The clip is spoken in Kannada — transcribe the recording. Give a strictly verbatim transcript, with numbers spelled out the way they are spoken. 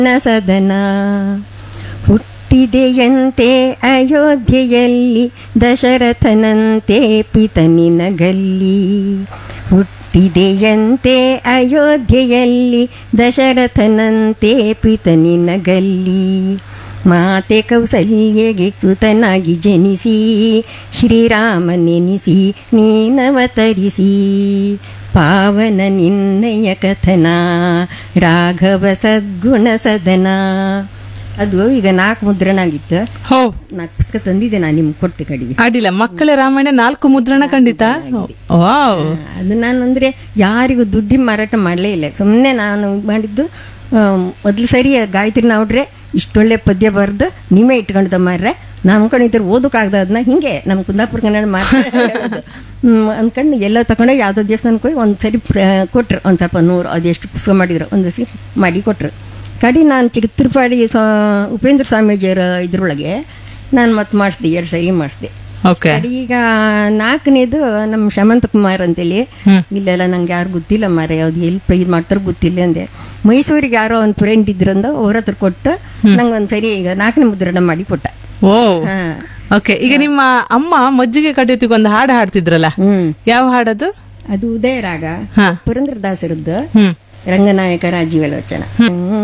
ಸದನ ಹುಟ್ಟಿದೆಯಂತೆ ಅಯೋಧ್ಯೆಯಲ್ಲಿ ದಶರಥನಂತೆ ಪಿತನಿನಗಲ್ಲಿ ಹುಟ್ಟಿದೆಯಂತೆ ಅಯೋಧ್ಯೆಯಲ್ಲಿ ದಶರಥನಂತೆ ಪಿತನಿನಗಲ್ಲಿ ಮಾತೆ ಕೌಸಲ್ಯಗೆ ಕೃತನಾಗಿ ಜನಿಸಿ ಶ್ರೀರಾಮನೆನಿಸಿ ನೀನವತರಿಸಿ ಪಾವನ ನಿನ್ನಯ ಕಥನ ರಾಘವ ಸದ್ಗುಣ ಸದನ. ಅದು ಈಗ ನಾಲ್ಕು ಮುದ್ರಣ ಆಗಿತ್ತು. ಹೋ ನಾಲ್ಕು ಪುಸ್ತಕ ತಂದಿದ್ದೆ, ನಾನು ನಿಮ್ಗೆ ಕೊಡ್ತೆ ಕಡೆಗೆ. ಅಡ್ಡಿಲ್ಲ, ಮಕ್ಕಳ ರಾಮಾಯಣ ನಾಲ್ಕು ಮುದ್ರಣ ಖಂಡಿತ. ವಾವ್, ಅದು ನಾನು ಅಂದರೆ ಯಾರಿಗೂ ದುಡ್ಡಿ ಮಾರಾಟ ಮಾಡಲೇ ಇಲ್ಲ. ಸುಮ್ಮನೆ ನಾನು ಮಾಡಿದ್ದು ಮೊದಲು ಸರಿ ಗಾಯತ್ರಿ ನೋಡ್ರೆ ಇಷ್ಟೊಳ್ಳೆ ಪದ್ಯ ಬರೆದು ನೀವೇ ಇಟ್ಕೊಂಡ ಮಾರ್ರೆ ನಾವು ಅನ್ಕೊಂಡಿದ್ರೆ ಓದೋಕ್ಕಾಗ್ದ ಅದನ್ನ ಹಿಂಗೆ ನಮ್ಮ ಕುಂದಾಪುರ ಕನ್ನಡ ಮಾತಾಡೋದು ಅಂದ್ಕೊಂಡು ಎಲ್ಲ ತಗೊಂಡೋಗಿ ಯಾವುದೋ ದೇವಸ್ಥಾನಕ್ಕೆ ಹೋಗಿ ಒಂದು ಸರಿ ಕೊಟ್ರು, ಒಂದು ಸ್ವಲ್ಪ ನೂರು ಅದೆಷ್ಟು ಪುಸ್ತಕ ಮಾಡಿದ್ರು, ಒಂದು ಸರಿ ಮಾಡಿ ಕೊಟ್ಟರು. ಕಡೆ ನಾನು ಚಿತ್ರಪಾಡಿ ಸ್ವಾ ಉಪೇಂದ್ರ ಸ್ವಾಮೀಜಿಯವರ ಇದ್ರೊಳಗೆ ನಾನು ಮತ್ತೆ ಮಾಡಿಸ್ದೆ, ಎರಡು ಸರಿ ಮಾಡಿಸ್ದೆ. ಈಗ ನಾಲ್ಕನೇದು ನಮ್ಮ ಶಮಂತ ಕುಮಾರ್ ಅಂತೇಳಿ, ಇಲ್ಲೆಲ್ಲ ನಂಗೆ ಯಾರು ಗೊತ್ತಿಲ್ಲ ಮಾರ, ಯಾವ್ದು ಎಲ್ಲಿ ಇದು ಮಾಡ್ತಾರೋ ಗೊತ್ತಿಲ್ಲ ಅಂದೆ. ಮೈಸೂರಿಗೆ ಯಾರೋ ಒಂದು ಫ್ರೆಂಡ್ ಇದ್ರಂದ ಅವ್ರ ಹತ್ರ ಕೊಟ್ಟು ನಂಗೆ ಒಂದ್ಸರಿ ಈಗ ನಾಲ್ಕನೇ ಮುದ್ರಣ ಮಾಡಿ ಕೊಟ್ಟ. ಓ ಓಕೆ. ಈಗ ನಿಮ್ಮ ಅಮ್ಮ ಮಜ್ಜಿಗೆ ಕಡಿಯೋತಿಗೆ ಒಂದು ಹಾಡು ಹಾಡ್ತಿದ್ರಲ್ಲ, ಯಾವ ಹಾಡದು? ಅದು ಉದಯರಾಗ, ಪುರಂದ್ರದಾಸರದ್ದು, ರಂಗನಾಯಕ ರಾಜೀವಲೋಚನ.